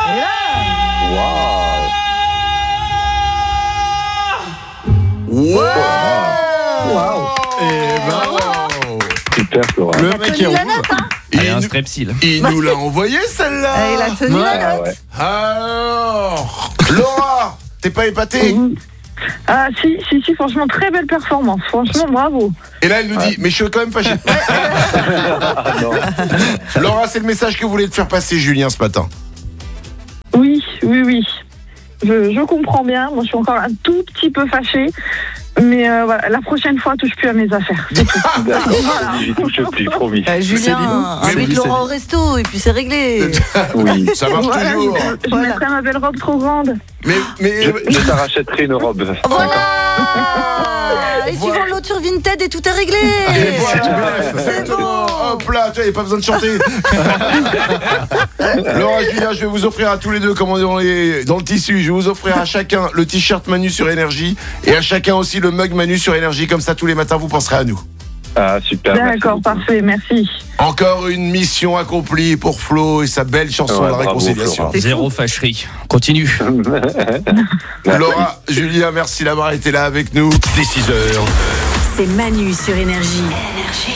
Wow. Et bravo. Super, Flora. Le mec est rouge. Il y a un strepsil. Il nous l'a envoyé celle-là. Il a tenu la note. Ouais. Alors, Laura, t'es pas épatée? Ah si, franchement, très belle performance. Franchement, bravo. Et là, elle nous dit, mais je suis quand même fâché. Ah, non. Laura, c'est le message que voulait te faire passer Julien ce matin. Oui. Je comprends bien. Moi, je suis encore un tout petit peu fâchée. Mais voilà, la prochaine fois, touche plus à mes affaires. D'accord. Voilà. J'y touche plus, promis. Julien, Mais invite oui, Laurent au resto et puis c'est réglé. Oui. Ça marche Voilà, toujours. je mettrai ma belle robe trop grande. Mais Je t'arrachèterai une robe. Voilà. Et tu Voilà. vends l'autre sur Vinted et tout est réglé. Et voilà. C'est bon. Hop là, tu vois, il n'y a pas besoin de chanter. Laura, Julien, je vais vous offrir à tous les deux, comme on est dans le tissu, je vais vous offrir à chacun le t-shirt Manu sur Énergie et à chacun aussi le mug Manu sur Énergie. Comme ça, tous les matins, vous penserez à nous. Ah, super. D'accord, parfait, merci. Encore une mission accomplie pour Flo et sa belle chanson Ouais, de la bravo, réconciliation. Flora. Zéro fâcherie. Continue. Laura, Julien, merci d'avoir été là avec nous. Dès 6h. C'est Manu sur Énergie.